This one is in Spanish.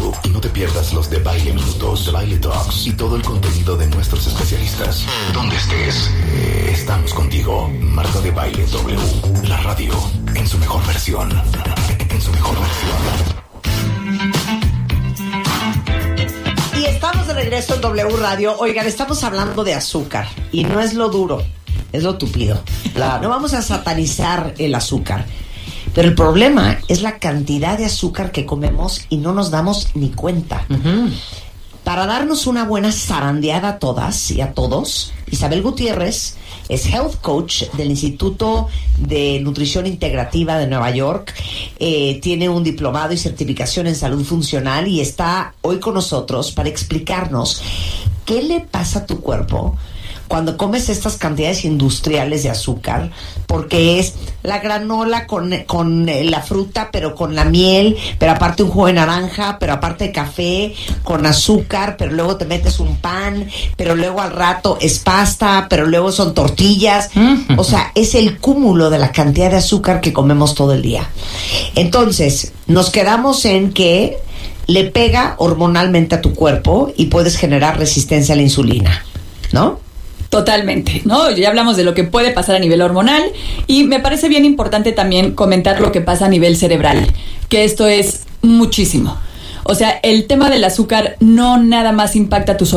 YouTube. Y no te pierdas los de Baile Minutos, The Baile Talks y todo el contenido de nuestros especialistas. Donde estés, estamos contigo. Marta de Baile W, la radio en su mejor versión. En su mejor versión. Y estamos de regreso en W Radio. Oigan, estamos hablando de azúcar y no es lo duro, es lo tupido. Claro. No vamos a satanizar el azúcar, pero el problema es la cantidad de azúcar que comemos y no nos damos ni cuenta. Uh-huh. Para darnos una buena zarandeada a todas y a todos, Isabel Gutiérrez es Health Coach del Instituto de Nutrición Integrativa de Nueva York. Tiene un diplomado y certificación en salud funcional y está hoy con nosotros para explicarnos qué le pasa a tu cuerpo cuando comes estas cantidades industriales de azúcar, porque es la granola con la fruta, pero con la miel, pero aparte un jugo de naranja, pero aparte café, con azúcar, pero luego te metes un pan, pero luego al rato es pasta, pero luego son tortillas. O sea, es el cúmulo de la cantidad de azúcar que comemos todo el día. Entonces, nos quedamos en que le pega hormonalmente a tu cuerpo y puedes generar resistencia a la insulina, ¿no? Totalmente, ¿no? Ya hablamos de lo que puede pasar a nivel hormonal y me parece bien importante también comentar lo que pasa a nivel cerebral, que esto es muchísimo. O sea, el tema del azúcar no nada más impacta tus